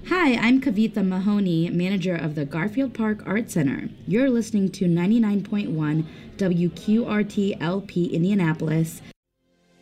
Hi, I'm Kavitha Mahoney, manager of the Garfield Park Art Center. You're listening to 99.1 WQRT LP Indianapolis,